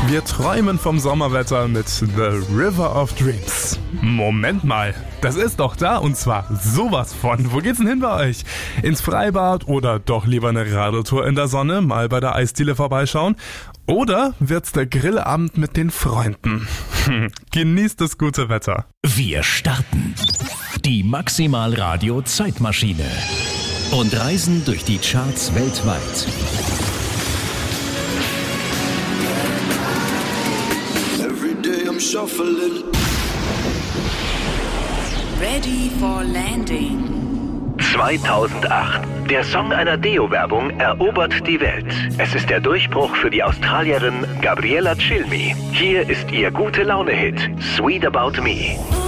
Wir träumen vom Sommerwetter mit The River of Dreams. Moment mal, das ist doch da und zwar sowas von. Wo geht's denn hin bei euch? Ins Freibad oder doch lieber eine Radeltour in der Sonne, mal bei der Eisdiele vorbeischauen? Oder wird's der Grillabend mit den Freunden? Genießt das gute Wetter. Wir starten die Maximal Radio Zeitmaschine und reisen durch die Charts weltweit. Shuffling. Ready for landing. 2008. Der Song einer Deo-Werbung erobert die Welt. Es ist der Durchbruch für die Australierin Gabriella Cilmi. Hier ist ihr Gute-Laune-Hit Sweet About Me.